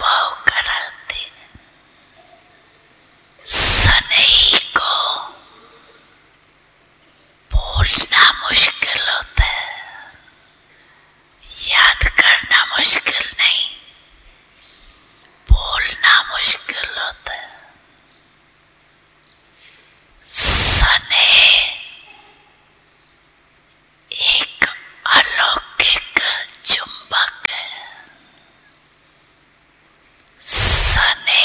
अनुभव कराते। सनई को भूलना मुश्किल होता है, याद करना मुश्किल नहीं, भूलना मुश्किल होता है। सने एक अलौकिक चुंबक है। सने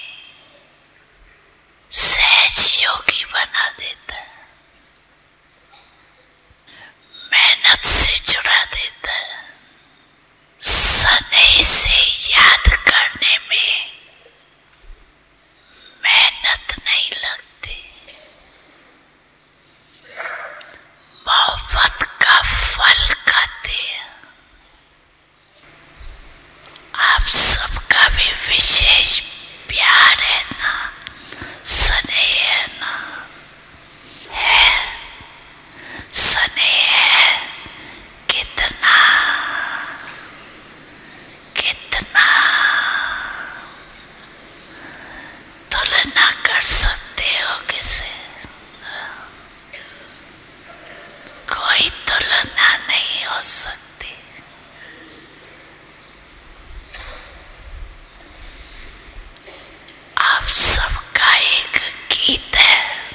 सहज योगी बना देता है, मेहनत से छुड़ा देता है। सने से याद करने में मेहनत नहीं लगती, मोहब्बत का फल खाते हैं। आप सबका भी विशेष प्यार है ना, स्नेह है ना, है स्नेह है कितना कितना तुलना कर सकते हो किसे? कोई तुलना नहीं हो सकती। आप सबका एक गीत है,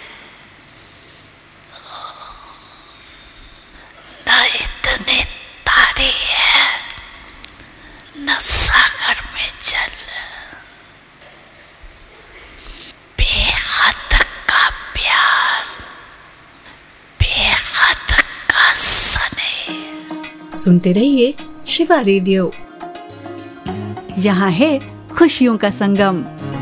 न इतने तारे हैं न सागर में जल, बेहद का प्यार, बेहद का स्नेह। सुनते रहिए शिवा रेडियो, यहाँ है खुशियों का संगम।